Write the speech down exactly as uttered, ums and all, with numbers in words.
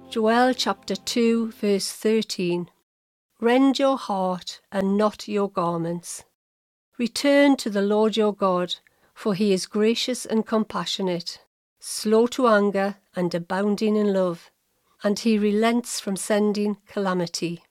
Joel chapter two verse thirteen. Rend your heart and not your garments. Return to the Lord your God, for he is gracious and compassionate, slow to anger and abounding in love, and he relents from sending calamity.